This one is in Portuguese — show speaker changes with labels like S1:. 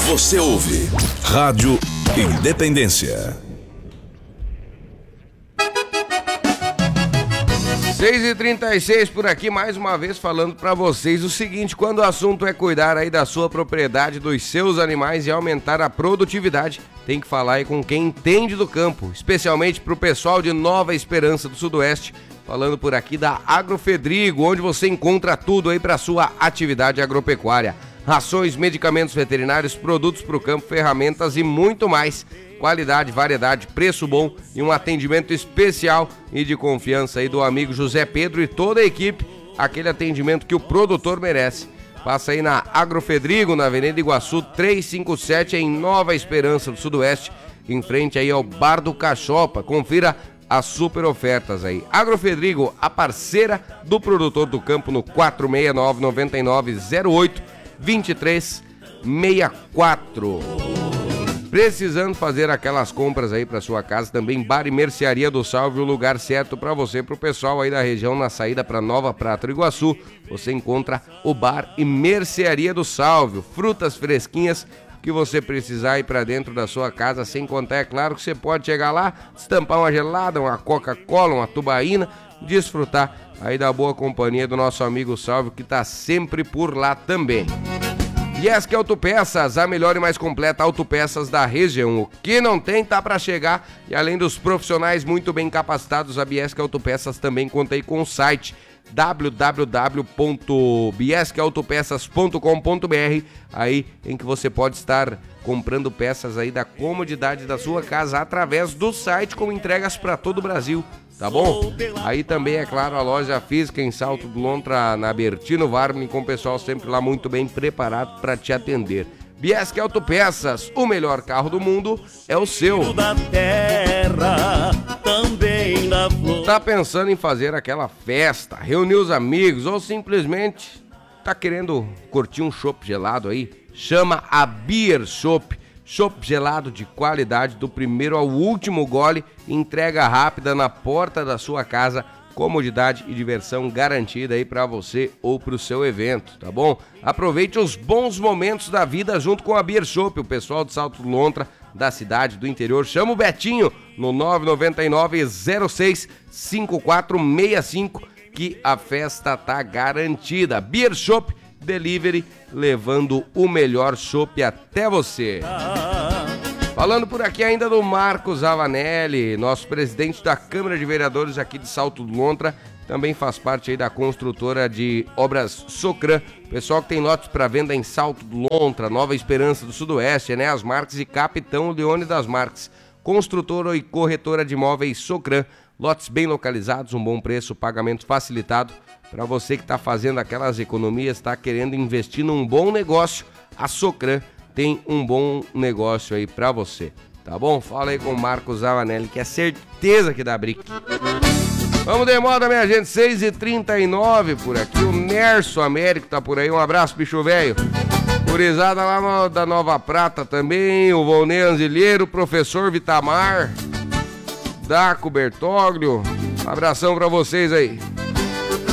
S1: Você ouve Rádio Independência.
S2: 6h36 por aqui, mais uma vez falando para vocês o seguinte: quando o assunto é cuidar aí da sua propriedade, dos seus animais e aumentar a produtividade, tem que falar aí com quem entende do campo, especialmente pro pessoal de Nova Esperança do Sudoeste, falando por aqui da Agrofedrigo, onde você encontra tudo aí para sua atividade agropecuária. Rações, medicamentos veterinários, produtos para o campo, ferramentas e muito mais. Qualidade, variedade, preço bom e um atendimento especial e de confiança aí do amigo José Pedro e toda a equipe. Aquele atendimento que o produtor merece. Passa aí na Agrofedrigo, na Avenida Iguaçu 357, em Nova Esperança do Sudoeste, em frente aí ao Bar do Cachopa. Confira as super ofertas aí. Agrofedrigo, a parceira do produtor do campo, no 469-9908-2364. Precisando fazer aquelas compras aí para sua casa, também Bar e Mercearia do Salve, o lugar certo para você, para o pessoal aí da região, na saída para Nova Prata, Iguaçu. Você encontra o Bar e Mercearia do Salve, frutas fresquinhas que você precisar ir para dentro da sua casa, sem contar, é claro, que você pode chegar lá, estampar uma gelada, uma Coca-Cola, uma tubaína, desfrutar aí da boa companhia do nosso amigo Salve, que tá sempre por lá também. Biesque Autopeças, a melhor e mais completa autopeças da região. O que não tem tá para chegar, e além dos profissionais muito bem capacitados, a Biesque Autopeças também conta aí com o site www.biesqueautopeças.com.br, aí em que você pode estar comprando peças aí da comodidade da sua casa através do site, com entregas para todo o Brasil. Tá bom? Aí também, é claro, a loja física em Salto do Lontra, na Bertino Varmini, com o pessoal sempre lá muito bem preparado para te atender. Biesque Autopeças, o melhor carro do mundo é o seu.
S3: Da terra, também da flor.
S2: Tá pensando em fazer aquela festa, reunir os amigos ou simplesmente tá querendo curtir um chopp gelado aí? Chama a Beer Chopp. Chopp gelado de qualidade, do primeiro ao último gole, entrega rápida na porta da sua casa, comodidade e diversão garantida aí para você ou para o seu evento, tá bom? Aproveite os bons momentos da vida junto com a Beer Chopp. O pessoal de Salto do Lontra, da cidade do interior, chama o Betinho no 999-06-5465, que a festa tá garantida. Beer Chopp Delivery, levando o melhor chopp até você. Falando por aqui ainda do Marcos Avanelli, nosso presidente da Câmara de Vereadores aqui de Salto do Lontra, também faz parte aí da construtora de obras Socran. Pessoal que tem lotes para venda em Salto do Lontra, Nova Esperança do Sudoeste, Enéas Marques e Capitão Leone das Marques. Construtora e corretora de imóveis Socran, lotes bem localizados, um bom preço, pagamento facilitado. Para você que está fazendo aquelas economias, está querendo investir num bom negócio, a Socran tem um bom negócio aí para você, tá bom? Fala aí com o Marcos Avanelli, que é certeza que dá brique. Vamos de moda, minha gente, 6h39 por aqui, o Nerso Américo tá por aí, um abraço, bicho velho. Gurizada lá da Nova Prata também, o Volney Anzilheiro, professor Vitamar, Daco Bertoglio, um abração para vocês aí.